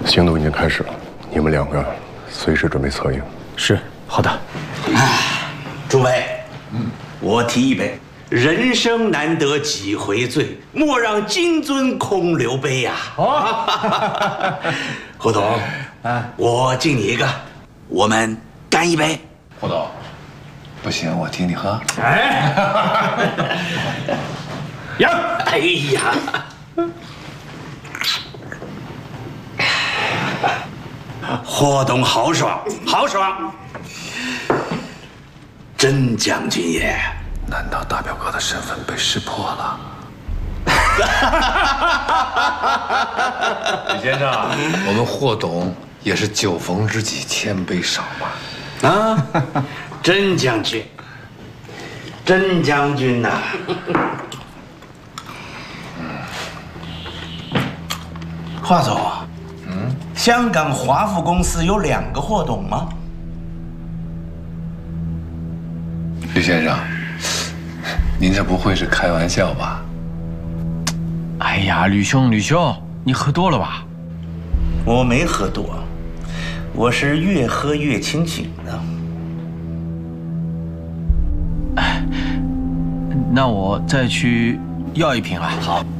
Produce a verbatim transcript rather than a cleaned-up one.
行动已经开始了，你们两个随时准备策应。 是，好的。 哎，诸位，嗯，我提一杯。 人生难得几回醉，莫让金樽空留杯呀！啊，胡董，啊，我敬你一个，我们干一杯。 胡董，不行，我替你喝。 哎， 呀， 哎呀，霍董豪爽，豪爽！真将军也。 难道大表哥的身份被识破了？李先生，我们霍董也是酒逢知己千杯少嘛。 啊，真将军，真将军呐！华总，嗯，香港华富公司有两个霍董吗？ 李先生。 您这不会是开玩笑吧？ 哎呀，吕兄，吕兄，你喝多了吧？ 我没喝多，我是越喝越清醒的。 哎，那我再去要一瓶啊。 好。